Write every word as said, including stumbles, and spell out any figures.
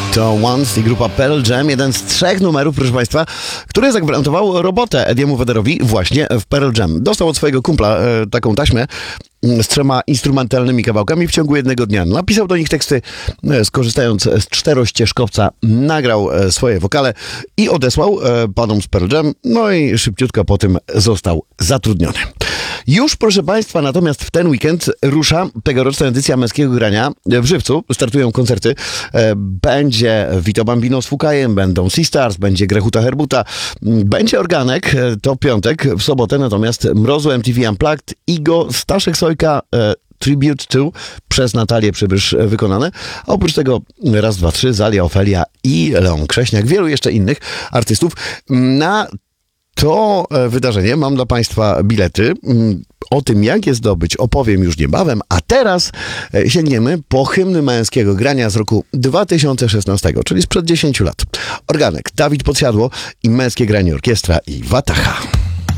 To Once i grupa Pearl Jam, jeden z trzech numerów, proszę Państwa, który zagwarantował robotę Ediemu Vedderowi właśnie w Pearl Jam. Dostał od swojego kumpla e, taką taśmę z trzema instrumentalnymi kawałkami w ciągu jednego dnia. Napisał do nich teksty, e, skorzystając z czterościeżkowca, nagrał e, swoje wokale i odesłał e, panom z Pearl Jam, no i szybciutko po tym został zatrudniony. Już, proszę Państwa, natomiast w ten weekend rusza tegoroczna edycja Męskiego Grania w Żywcu. Startują koncerty. Będzie Vito Bambino z Fukajem, będą Seastars, będzie Grechuta Herbuta, będzie Organek, to piątek, w sobotę natomiast Mrozu M T V Unplugged, Igo, Staszek Sojka, Tribute to przez Natalię Przybysz wykonane, a oprócz tego raz, dwa, trzy, Zalia, Ofelia i Leon Krześniak, wielu jeszcze innych artystów. Na to wydarzenie mam dla Państwa bilety. O tym, jak je zdobyć, opowiem już niebawem, a teraz sięgniemy po hymny Męskiego Grania z roku dwa tysiące szesnastego, czyli sprzed dziesięciu lat. Organek, Dawid Podsiadło i Męskie Granie Orkiestra i Wataha.